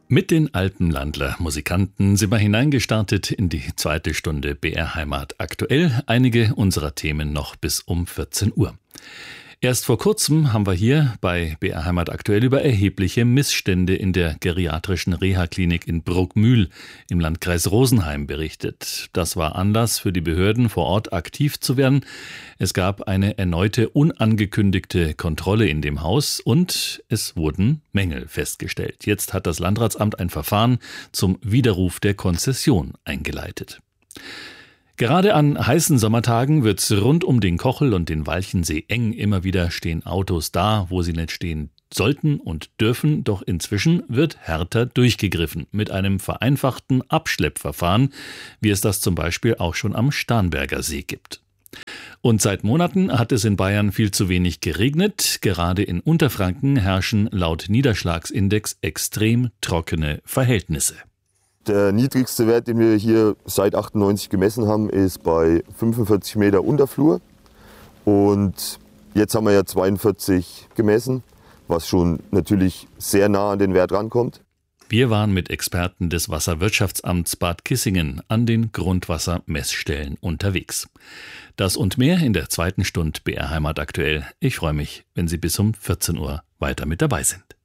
Mit den Alpenlandler-Musikanten sind wir hineingestartet in die zweite Stunde BR Heimat aktuell. Einige unserer Themen noch bis um 14 Uhr. Erst vor kurzem haben wir hier bei BR Heimat aktuell über erhebliche Missstände in der geriatrischen Reha-Klinik in Bruckmühl im Landkreis Rosenheim berichtet. Das war Anlass für die Behörden vor Ort aktiv zu werden. Es gab eine erneute unangekündigte Kontrolle in dem Haus und es wurden Mängel festgestellt. Jetzt hat das Landratsamt ein Verfahren zum Widerruf der Konzession eingeleitet. Gerade an heißen Sommertagen wird's rund um den Kochel und den Walchensee eng. Immer wieder stehen Autos da, wo sie nicht stehen sollten und dürfen. Doch inzwischen wird härter durchgegriffen mit einem vereinfachten Abschleppverfahren, wie es das zum Beispiel auch schon am Starnberger See gibt. Und seit Monaten hat es in Bayern viel zu wenig geregnet. Gerade in Unterfranken herrschen laut Niederschlagsindex extrem trockene Verhältnisse. Der niedrigste Wert, den wir hier seit 98 gemessen haben, ist bei 45 Meter Unterflur. Und jetzt haben wir ja 42 gemessen, was schon natürlich sehr nah an den Wert rankommt. Wir waren mit Experten des Wasserwirtschaftsamts Bad Kissingen an den Grundwassermessstellen unterwegs. Das und mehr in der zweiten Stunde BR Heimat aktuell. Ich freue mich, wenn Sie bis um 14 Uhr weiter mit dabei sind.